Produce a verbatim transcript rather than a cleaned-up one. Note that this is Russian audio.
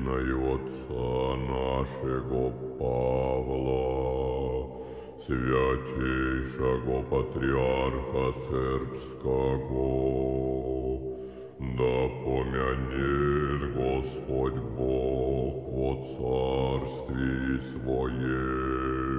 и отца нашего Павла, святейшего патриарха сербского, да помянет Господь Бог во царстве Своем.